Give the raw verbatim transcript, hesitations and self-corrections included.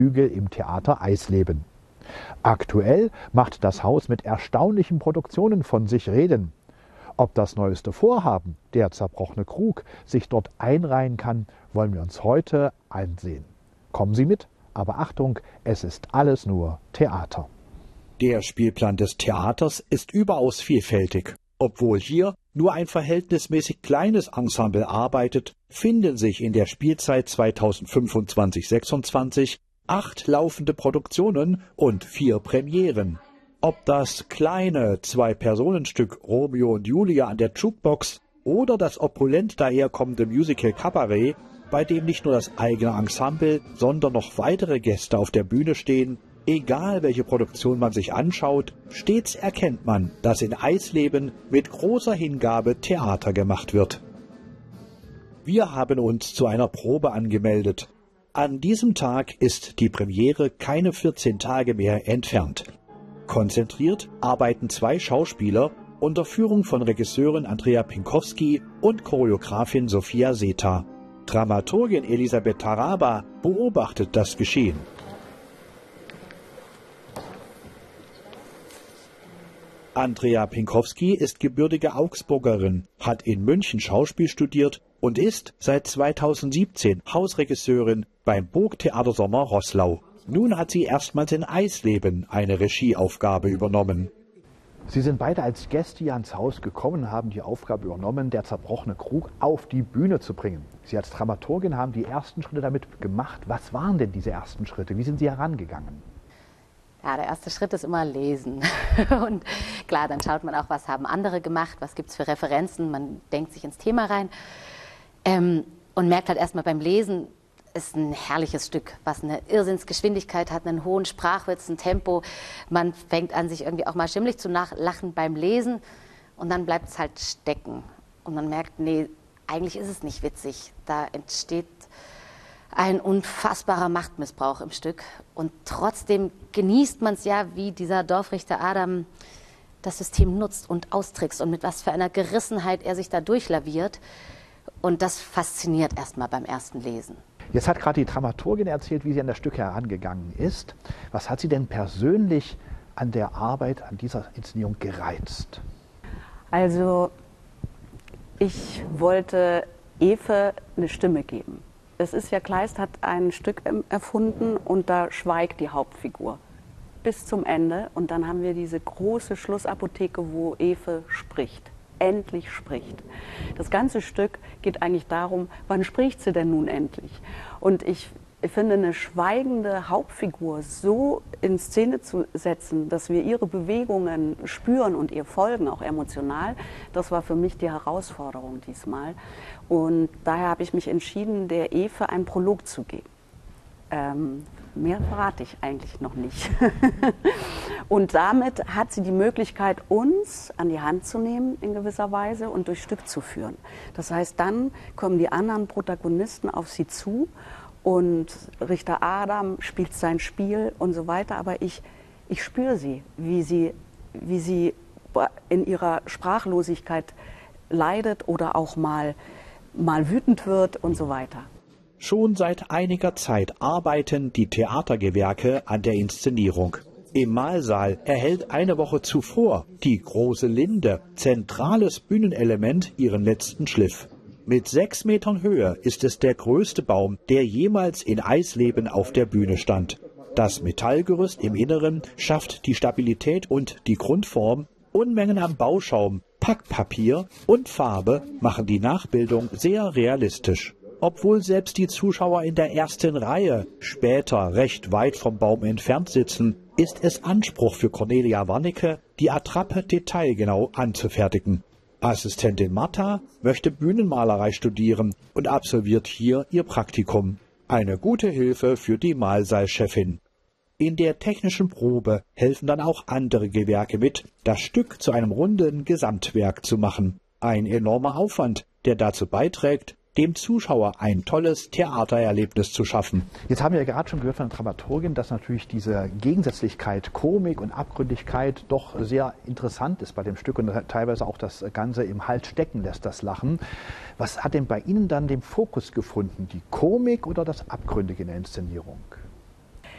Im Theater Eisleben. Aktuell macht das Haus mit erstaunlichen Produktionen von sich reden. Ob das neueste Vorhaben, der zerbrochene Krug, sich dort einreihen kann, wollen wir uns heute ansehen. Kommen Sie mit, aber Achtung, es ist alles nur Theater. Der Spielplan des Theaters ist überaus vielfältig. Obwohl hier nur ein verhältnismäßig kleines Ensemble arbeitet, finden sich in der Spielzeit zweitausendfünfundzwanzig sechsundzwanzig acht laufende Produktionen und vier Premieren. Ob das kleine Zwei-Personen-Stück Romeo und Julia an der Jukebox oder das opulent daherkommende Musical Cabaret, bei dem nicht nur das eigene Ensemble, sondern noch weitere Gäste auf der Bühne stehen, egal welche Produktion man sich anschaut, stets erkennt man, dass in Eisleben mit großer Hingabe Theater gemacht wird. Wir haben uns zu einer Probe angemeldet. An diesem Tag ist die Premiere keine vierzehn Tage mehr entfernt. Konzentriert arbeiten zwei Schauspieler unter Führung von Regisseurin Andrea Pinkowski und Choreografin Sophia Seta. Dramaturgin Elisabeth Taraba beobachtet das Geschehen. Andrea Pinkowski ist gebürtige Augsburgerin, hat in München Schauspiel studiert und ist seit zweitausendsiebzehn Hausregisseurin beim Burgtheater Sommer Roßlau. Nun hat sie erstmals in Eisleben eine Regieaufgabe übernommen. Sie sind beide als Gäste hier ans Haus gekommen und haben die Aufgabe übernommen, der zerbrochene Krug auf die Bühne zu bringen. Sie als Dramaturgin haben die ersten Schritte damit gemacht. Was waren denn diese ersten Schritte? Wie sind Sie herangegangen? Ja, der erste Schritt ist immer lesen. Und klar, dann schaut man auch, was haben andere gemacht, was gibt es für Referenzen, man denkt sich ins Thema rein ähm, und merkt halt erstmal beim Lesen, ist ein herrliches Stück, was eine Irrsinnsgeschwindigkeit hat, einen hohen Sprachwitz, ein Tempo. Man fängt an, sich irgendwie auch mal schimmelig zu lachen beim Lesen und dann bleibt es halt stecken. Und man merkt, nee, eigentlich ist es nicht witzig. Da entsteht ein unfassbarer Machtmissbrauch im Stück. Und trotzdem genießt man es ja, wie dieser Dorfrichter Adam das System nutzt und austrickst und mit was für einer Gerissenheit er sich da durchlaviert. Und das fasziniert erstmal beim ersten Lesen. Jetzt hat gerade die Dramaturgin erzählt, wie sie an das Stück herangegangen ist. Was hat sie denn persönlich an der Arbeit, an dieser Inszenierung gereizt? Also ich wollte Ewe eine Stimme geben. Es ist ja, Kleist hat ein Stück erfunden und da schweigt die Hauptfigur bis zum Ende. Und dann haben wir diese große Schlussapotheke, wo Ewe spricht. Endlich spricht. Das ganze Stück geht eigentlich darum, wann spricht sie denn nun endlich? Und ich finde, eine schweigende Hauptfigur so in Szene zu setzen, dass wir ihre Bewegungen spüren und ihr folgen, auch emotional, das war für mich die Herausforderung diesmal. Und daher habe ich mich entschieden, der Ewe einen Prolog zu geben. Ähm, mehr verrate ich eigentlich noch nicht. Und damit hat sie die Möglichkeit, uns an die Hand zu nehmen in gewisser Weise und durchs Stück zu führen. Das heißt, dann kommen die anderen Protagonisten auf sie zu und Richter Adam spielt sein Spiel und so weiter. Aber ich, ich spüre sie, wie sie, wie sie in ihrer Sprachlosigkeit leidet oder auch mal, mal wütend wird und so weiter. Schon seit einiger Zeit arbeiten die Theatergewerke an der Inszenierung. Im Mahlsaal erhält eine Woche zuvor die große Linde, zentrales Bühnenelement, ihren letzten Schliff. Mit sechs Metern Höhe ist es der größte Baum, der jemals in Eisleben auf der Bühne stand. Das Metallgerüst im Inneren schafft die Stabilität und die Grundform. Unmengen an Bauschaum, Packpapier und Farbe machen die Nachbildung sehr realistisch. Obwohl selbst die Zuschauer in der ersten Reihe später recht weit vom Baum entfernt sitzen, ist es Anspruch für Cornelia Warnecke, die Attrappe detailgenau anzufertigen. Assistentin Martha möchte Bühnenmalerei studieren und absolviert hier ihr Praktikum. Eine gute Hilfe für die Mahlsaalchefin. In der technischen Probe helfen dann auch andere Gewerke mit, das Stück zu einem runden Gesamtwerk zu machen. Ein enormer Aufwand, der dazu beiträgt, dem Zuschauer ein tolles Theatererlebnis zu schaffen. Jetzt haben wir ja gerade schon gehört von der Dramaturgin, dass natürlich diese Gegensätzlichkeit, Komik und Abgründigkeit doch sehr interessant ist bei dem Stück und teilweise auch das Ganze im Hals stecken lässt, das Lachen. Was hat denn bei Ihnen dann den Fokus gefunden, die Komik oder das Abgründige in der Inszenierung?